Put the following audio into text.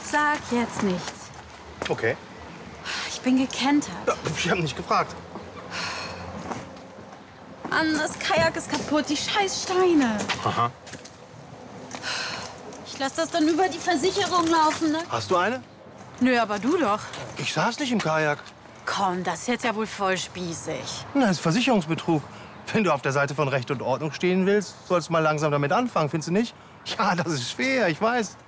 Sag jetzt nichts. Okay. Ich bin gekentert. Ja, ich habe nicht gefragt. Mann, das Kajak ist kaputt, die scheiß Steine. Aha. Ich lass das dann über die Versicherung laufen, ne? Hast du eine? Nö, aber du doch. Ich saß nicht im Kajak. Komm, das ist jetzt ja wohl voll spießig. Das ist Versicherungsbetrug. Wenn du auf der Seite von Recht und Ordnung stehen willst, sollst du mal langsam damit anfangen, findest du nicht? Ja, das ist schwer, ich weiß.